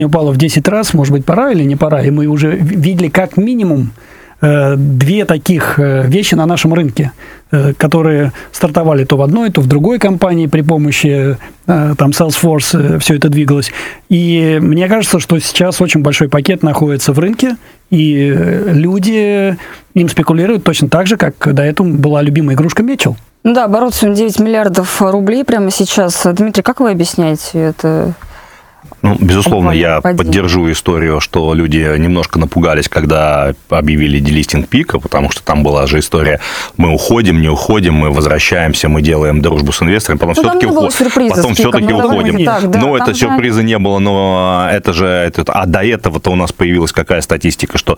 упало в 10 раз, может быть, пора или не пора, и мы уже видели как минимум две таких вещи на нашем рынке, которые стартовали то в одной, то в другой компании при помощи там Salesforce все это двигалось. И мне кажется, что сейчас очень большой пакет находится в рынке, и люди им спекулируют точно так же, как до этого была любимая игрушка Mitchell. Ну да, оборот 9 миллиардов рублей прямо сейчас. Дмитрий, как вы объясняете это? Ну, безусловно, я поддержу историю, что люди немножко напугались, когда объявили делистинг пика, потому что там была же история, мы уходим, не уходим, мы возвращаемся, мы делаем дружбу с инвесторами, потом все-таки уходим. Ну, это сюрприза не было, но это же... А до этого-то у нас появилась какая статистика, что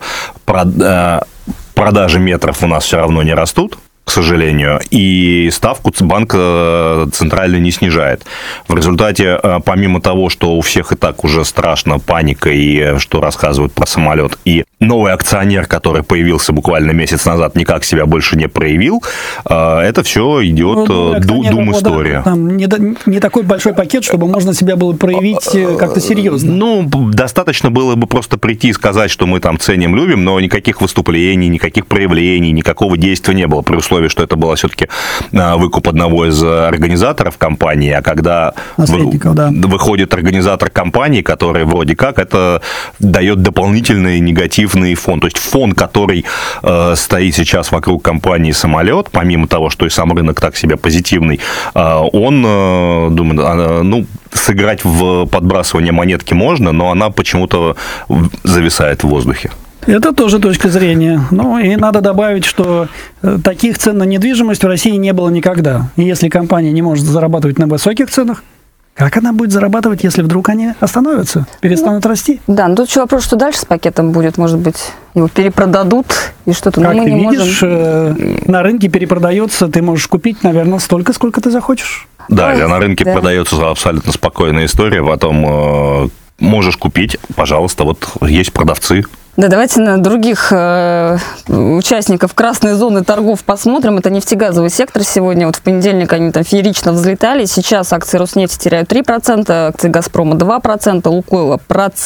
продажи метров у нас все равно не растут, к сожалению, и ставку банк центральный не снижает. В результате, помимо того, что у всех и так уже страшно, паника, и что рассказывают про самолет, и новый акционер, который появился буквально месяц назад, никак себя больше не проявил, это все идет дум-история. Там не такой большой пакет, чтобы можно себя было проявить как-то серьезно. Ну, достаточно было бы просто прийти и сказать, что мы там ценим, любим, но никаких выступлений, никаких проявлений, никакого действия не было, при условии, что это было все-таки выкуп одного из организаторов компании, а когда выходит организатор компании, который вроде как это дает дополнительный негативный фон. То есть фон, который стоит сейчас вокруг компании «Самолет», помимо того, что и сам рынок так себе позитивный, он, думаю, ну, сыграть в подбрасывание монетки можно, но она почему-то зависает в воздухе. Это тоже точка зрения. Ну, и надо добавить, что таких цен на недвижимость в России не было никогда. И если компания не может зарабатывать на высоких ценах, как она будет зарабатывать, если вдруг они остановятся, перестанут расти? Да, но тут еще вопрос, что дальше с пакетом будет. Может быть, его перепродадут и что-то. Как ты видишь, на рынке перепродается, ты можешь купить, наверное, столько, сколько ты захочешь. Да, на рынке продается абсолютно спокойная история. Потом можешь купить, пожалуйста, вот есть продавцы. Да, давайте на других участников красной зоны торгов посмотрим. Это нефтегазовый сектор сегодня. Вот в понедельник они там феерично взлетали. Сейчас акции Роснефти теряют 3%, акции Газпрома 2%, Лукойла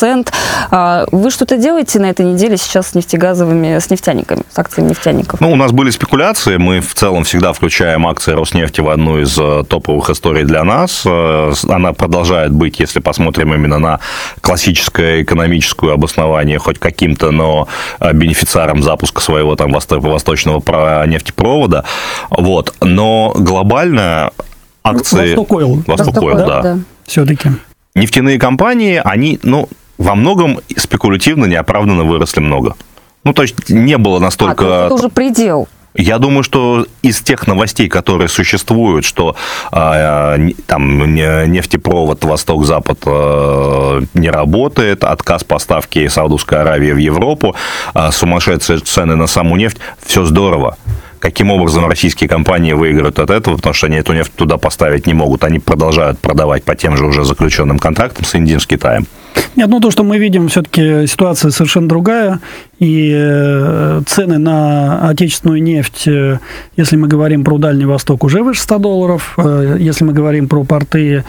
1%. Вы что-то делаете на этой неделе сейчас с нефтяниками, с акциями нефтяников? Ну, у нас были спекуляции. Мы в целом всегда включаем акции Роснефти в одну из топовых историй для нас. Она продолжает быть, если посмотрим именно на классическое экономическое обоснование, хоть каким-то, но бенефициаром запуска своего там восточного нефтепровода. Вот. Но глобально акции... Восток-Ойл, да. Все-таки. Нефтяные компании, они, ну, во многом спекулятивно, неоправданно выросли много. Ну, то есть не было настолько... это уже предел. Я думаю, что из тех новостей, которые существуют, что там нефтепровод Восток-Запад не работает, отказ поставки Саудовской Аравии в Европу, сумасшедшие цены на саму нефть, все здорово. Каким образом российские компании выиграют от этого, потому что они эту нефть туда поставить не могут. Они продолжают продавать по тем же уже заключенным контрактам с Индией, с Китаем. Нет, ну то, что мы видим, все-таки ситуация совершенно другая. И цены на отечественную нефть, если мы говорим про Дальний Восток, уже выше $100. Если мы говорим про порты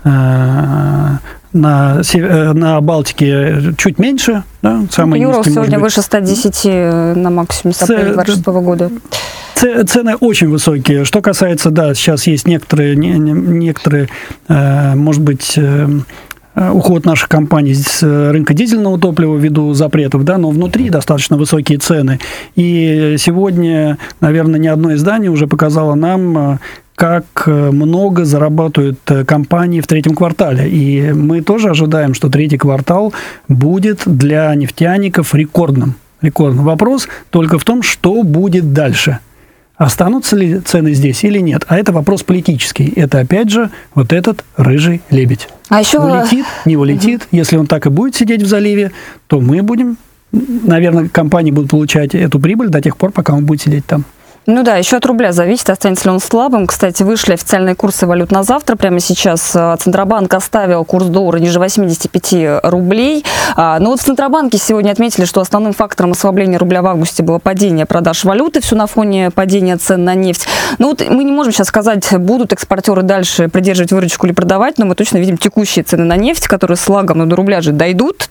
на Балтике, чуть меньше. Да, Юрал сегодня выше 110 на максимуме с апреля 2026 года. Цены очень высокие. Что касается, да, сейчас есть некоторые, может быть, уход наших компаний с рынка дизельного топлива ввиду запретов, да, но внутри достаточно высокие цены. И сегодня, наверное, ни одно издание уже показало нам, как много зарабатывают компании в третьем квартале. И мы тоже ожидаем, что третий квартал будет для нефтяников рекордным. Вопрос только в том, что будет дальше. Останутся ли цены здесь или нет? А это вопрос политический. Это, опять же, вот этот рыжий лебедь. А еще... Улетит, не улетит. Если он так и будет сидеть в заливе, то мы будем... Наверное, компании будут получать эту прибыль до тех пор, пока он будет сидеть там. Ну да, еще от рубля зависит, останется ли он слабым. Кстати, вышли официальные курсы валют на завтра. Прямо сейчас Центробанк оставил курс доллара ниже 85 рублей. Но вот в Центробанке сегодня отметили, что основным фактором ослабления рубля в августе было падение продаж валюты, все на фоне падения цен на нефть. Ну вот мы не можем сейчас сказать, будут экспортеры дальше придерживать выручку или продавать, но мы точно видим текущие цены на нефть, которые с лагом до рубля же дойдут.